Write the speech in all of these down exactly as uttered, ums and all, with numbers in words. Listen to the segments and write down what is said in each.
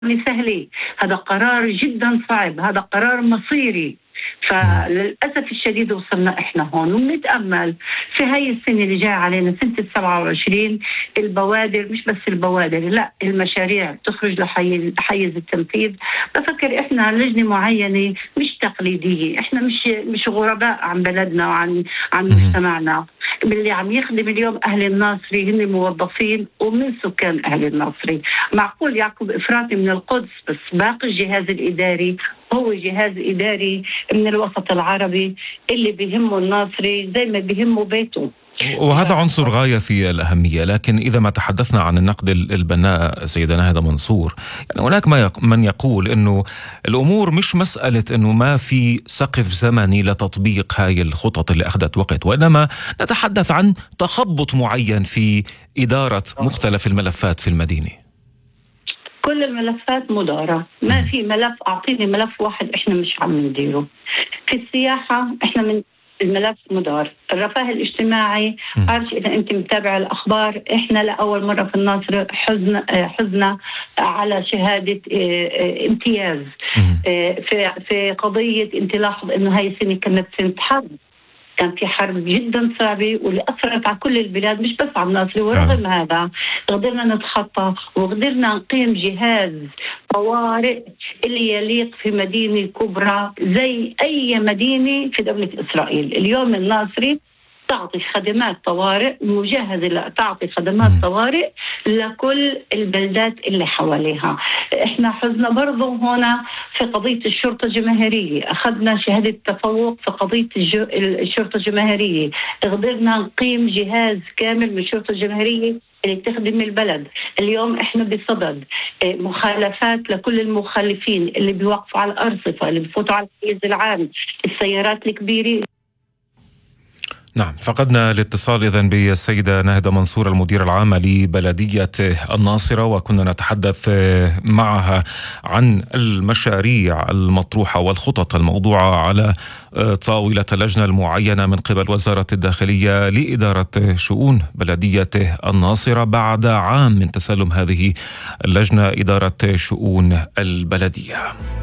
سهلة، هذا قرار جدا صعب، هذا قرار مصيري. فللأسف الشديد وصلنا إحنا هون، ونتأمل في هاي السنة اللي جاء علينا سنة السبعة وعشرين البوادر، مش بس البوادر، لا المشاريع تخرج لحيز حيز التنفيذ. بفكر إحنا لجنة معينة مش تقليدية، إحنا مش مش غرباء عن بلدنا وعن عن مجتمعنا. باللي عم يخدم اليوم أهل الناصري هن موظفين ومن سكان أهل الناصري. معقول يعقوب إفراطي من القدس، بس باقي الجهاز الإداري هو جهاز إداري من الوسط العربي اللي بيهمه الناصري زي ما بيهمه بيته. وهذا عنصر غاية في الأهمية. لكن إذا ما تحدثنا عن النقد البناء سيدة ناهدة منصور، يعني هناك من يقول أنه الأمور مش مسألة أنه ما في سقف زمني لتطبيق هاي الخطط اللي أخذت وقت، وإنما نتحدث عن تخبط معين في إدارة مختلف الملفات في المدينة. كل الملفات مدارة، ما في ملف أعطيني ملف واحد إحنا مش عم نديره. في السياحة إحنا من الملف مدار. الرفاه الاجتماعي، عارف إذا أنت متابع الأخبار، إحنا لأول مرة في الناصر حزن حزنا على شهادة امتياز في في قضية. أنت لاحظ إنه هاي السنة كانت سنة حرب، كان في حرب جدا صعبة واللي أثرت على كل البلاد مش بس على الناصري. ورغم هذا قدرنا نتخطى وقدرنا نقيم جهاز طوارئ اللي يليق في مدينة كبرى زي أي مدينة في دولة إسرائيل. اليوم الناصري تعطي خدمات طوارئ مجهزة، تعطي خدمات طوارئ لكل البلدات اللي حواليها. احنا حزنا برضو هنا في قضية الشرطة الجماهيرية، أخذنا شهادة تفوق في قضية الشرطة الجماهيرية، قدرنا نقيم جهاز كامل من الشرطة الجماهيرية اللي تخدم البلد. اليوم احنا بصدد مخالفات لكل المخالفين اللي بيوقفوا على الأرصفة، اللي بيفوتوا على الحيز العام، السيارات الكبيرة. نعم، فقدنا الاتصال إذن بالسيدة ناهدة منصور المديرة العامة لبلدية الناصرة، وكنا نتحدث معها عن المشاريع المطروحة والخطط الموضوعة على طاولة اللجنة المعينة من قبل وزارة الداخلية لإدارة شؤون بلدية الناصرة بعد عام من تسلم هذه اللجنة إدارة شؤون البلدية.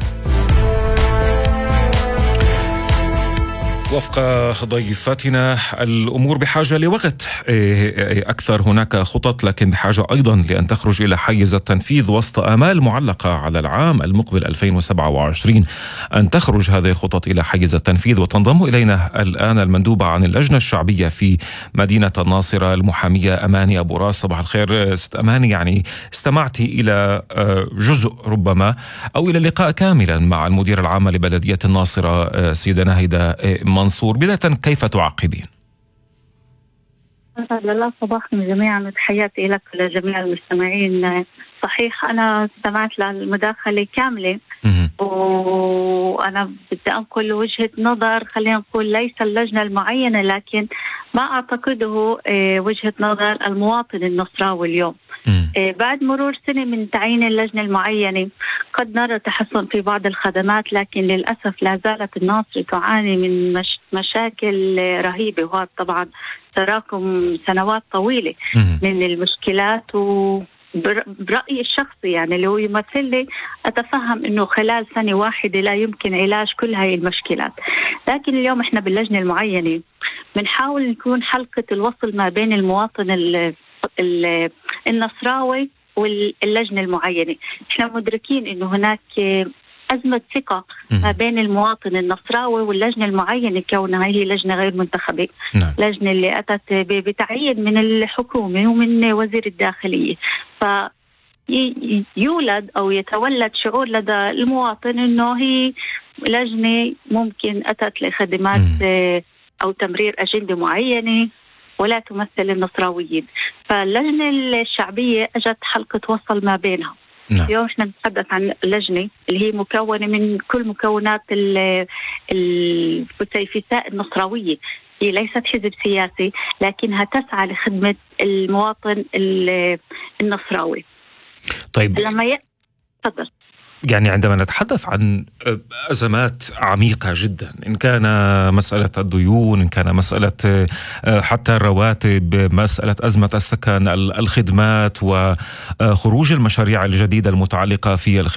وفق ضيفتنا الأمور بحاجة لوقت أكثر، هناك خطط لكن بحاجة أيضا لأن تخرج إلى حيز التنفيذ وسط آمال معلقة على العام المقبل ألفين وسبعة وعشرين أن تخرج هذه الخطط إلى حيز التنفيذ. وتنضم إلينا الآن المندوبة عن اللجنة الشعبية في مدينة الناصرة المحامية أماني أبو راس. صباح الخير ست أماني. يعني استمعتي إلى جزء ربما أو إلى لقاء كاملا مع المدير العام لبلدية الناصرة سيدة ناهدة منصور، بداية كيف تعقبين؟ أسعد الله صباحكم جميعا، تحياتي لك ولجميع المستمعين. صحيح أنا استمعت للمداخلة كاملة وأنا بدي أنقل وجهة نظر، خلينا نقول ليس اللجنة المعينة لكن ما أعتقده وجهة نظر المواطن النصراوي اليوم. بعد مرور سنة من تعيين اللجنة المعينة قد نرى تحسن في بعض الخدمات، لكن للأسف لا زالت الناصرة تعاني من مش مشاكل رهيبة، وهذا طبعا تراكم سنوات طويلة من المشكلات. و برأيي الشخصي يعني اللي هو يمثل لي أتفهم أنه خلال سنة واحدة لا يمكن علاج كل هاي المشكلات، لكن اليوم إحنا باللجنة المعينة بنحاول نكون حلقة الوصل ما بين المواطن ال ال النصراوي واللجنة المعينة. إحنا مدركين أنه هناك أزمة ثقة ما بين المواطن النصراوي واللجنة المعينة كونها هي لجنة غير منتخبة. نعم. لجنة اللي أتت بتعيين من الحكومة ومن وزير الداخلية، فيولد أو يتولد شعور لدى المواطن أنه هي لجنة ممكن أتت لخدمات أو تمرير أجندة معينة ولا تمثل النصراويين. فاللجنة الشعبية أجت حلقة وصل ما بينها. نعم. اليوم احنا نتحدث عن لجنة اللي هي مكونة من كل مكونات الفسيفساء النصراوية، هي ليست حزب سياسي لكنها تسعى لخدمة المواطن النصراوي. طيب لما ي... تفضل. يعني عندما نتحدث عن أزمات عميقة جدا، إن كان مسألة الديون، إن كان مسألة حتى الرواتب، مسألة أزمة السكن، الخدمات، وخروج المشاريع الجديدة المتعلقة في الخدمات